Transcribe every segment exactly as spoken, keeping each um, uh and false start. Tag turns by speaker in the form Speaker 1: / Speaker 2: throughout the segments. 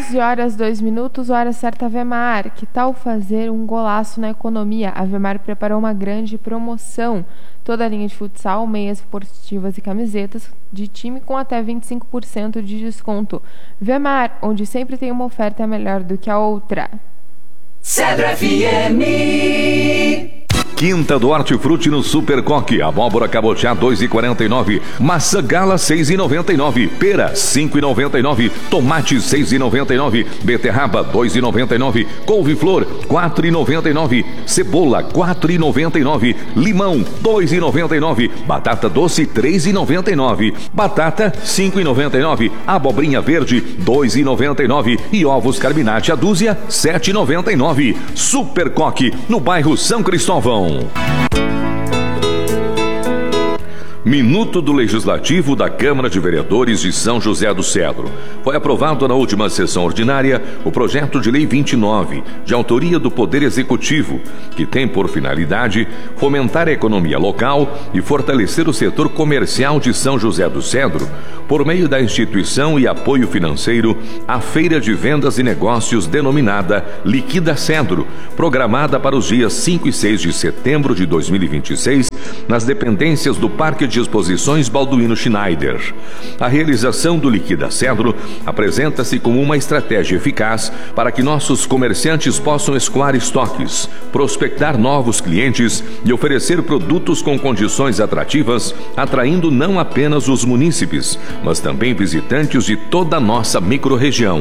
Speaker 1: onze horas, dois minutos, hora certa Vemar. Que tal fazer um golaço na economia? A Vemar preparou uma grande promoção. Toda a linha de futsal, meias esportivas e camisetas de time com até vinte e cinco por cento de desconto. Vemar, onde sempre tem uma oferta melhor do que a outra.
Speaker 2: Cedro F M.
Speaker 3: Quinta do Hortifruti no Super Coque. Abóbora cabotiá dois reais e quarenta e nove centavos. Maçã gala seis reais e noventa e nove centavos. Pera cinco reais e noventa e nove centavos. Tomate seis reais e noventa e nove centavos. Beterraba dois reais e noventa e nove centavos. Couve-flor quatro reais e noventa e nove centavos. Cebola quatro reais e noventa e nove centavos. Limão dois reais e noventa e nove centavos. Batata doce três reais e noventa e nove centavos. Batata cinco reais e noventa e nove centavos. Abobrinha verde dois reais e noventa e nove centavos. E ovos Carminati a dúzia sete reais e noventa e nove centavos. Super Coque no bairro São Cristóvão. Minuto do Legislativo da Câmara de Vereadores de São José do Cedro. Foi aprovado na última sessão ordinária o projeto de lei vinte e nove, de autoria do Poder Executivo, que tem por finalidade fomentar a economia local e fortalecer o setor comercial de São José do Cedro por meio da instituição e apoio financeiro à Feira de Vendas e Negócios denominada Liquida Cedro, programada para os dias cinco e seis de setembro de dois mil e vinte e seis, nas dependências do Parque de Exposições Balduino Schneider. A realização do Liquida Cedro apresenta-se como uma estratégia eficaz para que nossos comerciantes possam escoar estoques, prospectar novos clientes e oferecer produtos com condições atrativas, atraindo não apenas os munícipes, mas também visitantes de toda a nossa microrregião.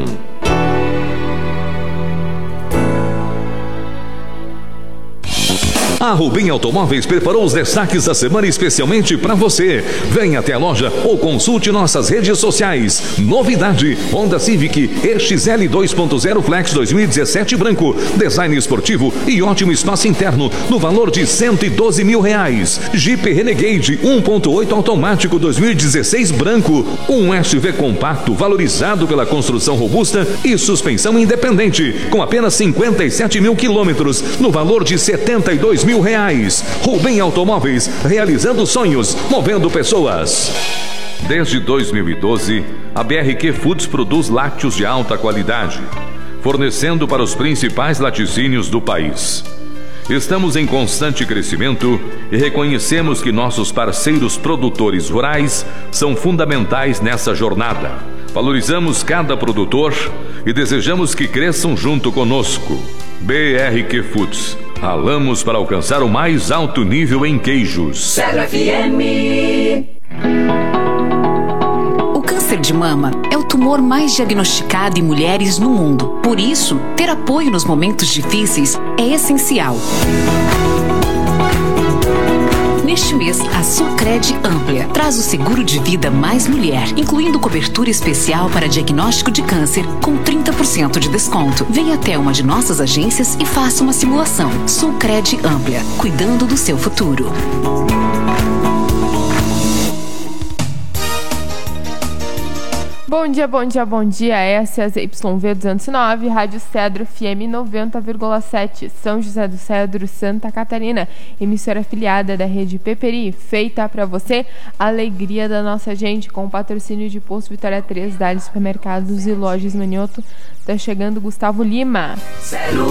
Speaker 3: A Rubem Automóveis preparou os destaques da semana especialmente para você. Venha até a loja ou consulte nossas redes sociais. Novidade: Honda Civic E X L dois ponto zero Flex dois mil e dezessete branco, design esportivo e ótimo espaço interno no valor de cento e doze mil reais. Jeep Renegade um ponto oito automático dois mil e dezesseis branco, um S U V compacto valorizado pela construção robusta e suspensão independente, com apenas cinquenta e sete mil quilômetros no valor de setenta e dois mil reais. Rubem Automóveis, realizando sonhos, movendo pessoas. Desde dois mil e doze, a B R Q Foods produz lácteos de alta qualidade, fornecendo para os principais laticínios do país. Estamos em constante crescimento e reconhecemos que nossos parceiros produtores rurais são fundamentais nessa jornada. Valorizamos cada produtor e desejamos que cresçam junto conosco. B R Q Foods. Ralamos para alcançar o mais alto nível em queijos.
Speaker 2: Cedro F M.
Speaker 4: O câncer de mama é o tumor mais diagnosticado em mulheres no mundo. Por isso, ter apoio nos momentos difíceis é essencial. Neste mês, a Sulcred Amplia traz o seguro de vida Mais Mulher, incluindo cobertura especial para diagnóstico de câncer com trinta por cento de desconto. Venha até uma de nossas agências e faça uma simulação. Sulcred Amplia, cuidando do seu futuro.
Speaker 1: Bom dia, bom dia, bom dia. Essa é a Z Y V duzentos e nove, Rádio Cedro F M noventa vírgula sete, São José do Cedro, Santa Catarina, emissora afiliada da rede Peperi, feita para você, a alegria da nossa gente, com o patrocínio de Posto Vitória três, Dali Supermercados e Lojas Manioto. Tá chegando Gustavo Lima.